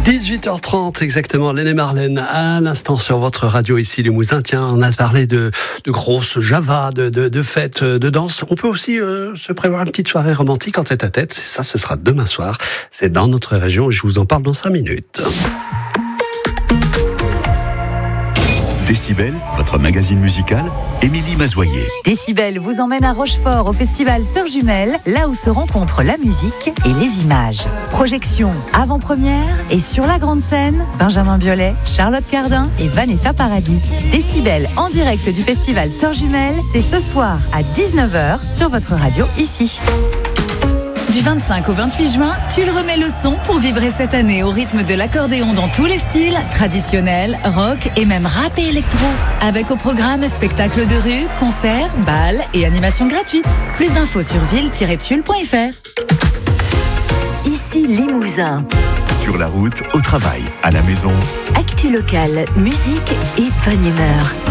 18h30 exactement, Lene Marlène, à l'instant sur votre radio ici Limousin. Tiens, on a parlé de grosses Java, de fêtes, de danse. On peut aussi se prévoir une petite soirée romantique en tête-à-tête. Ça, ce sera demain soir. C'est dans notre région et je vous en parle dans 5 minutes. Décibel, votre magazine musical, Émilie Mazoyer. Décibel vous emmène à Rochefort au festival Sœurs Jumelles, là où se rencontrent la musique et les images. Projection avant-première et sur la grande scène, Benjamin Biolay, Charlotte Cardin et Vanessa Paradis. Décibel en direct du festival Sœurs Jumelles, c'est ce soir à 19h sur votre radio ici. Du 25 au 28 juin, tu le remets le son pour vibrer cette année au rythme de l'accordéon dans tous les styles, traditionnel, rock et même rap et électro. Avec au programme spectacles de rue, concerts, balles et animations gratuites. Plus d'infos sur ville-tulle.fr. Ici Limousin. Sur la route, au travail, à la maison. Actu locale, musique et bonne humeur.